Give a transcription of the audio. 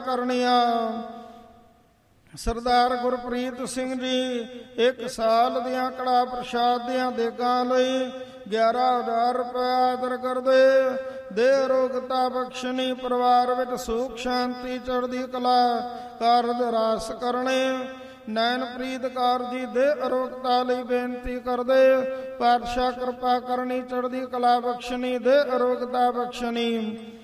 ਕਰਨੀਆ। ਸਰਦਾਰ ਗੁਰਪ੍ਰੀਤ ਸਿੰਘ ਜੀ 1 ਸਾਲ ਦੀਆਂ ਕੜਾ ਪ੍ਰਸ਼ਾਦ ਦੀਆਂ ਦੇਗਾਂ ਲਈ 11,000 ਰੁਪਇਆ ਆਦਰ ਕਰਦੇ। ਦੇ ਅਰੋਗਤਾ ਬਖਸ਼ਣੀ, ਪਰਿਵਾਰ ਵਿੱਚ ਸੁਖ ਸ਼ਾਂਤੀ ਚੜ੍ਹਦੀ ਕਲਾ, ਕਾਰਜ ਰਾਸ ਕਰਨੇ। ਨੈਣਪ੍ਰੀਤ ਕੌਰ ਜੀ ਦੇ ਅਰੋਗਤਾ ਲਈ ਬੇਨਤੀ ਕਰਦੇ। ਪਾਤਸ਼ਾਹ ਕਿਰਪਾ ਕਰਨੀ, ਚੜ੍ਹਦੀ ਕਲਾ ਬਖਸ਼ਣੀ, ਦੇ ਅਰੋਗਤਾ ਬਖਸ਼ਣੀ।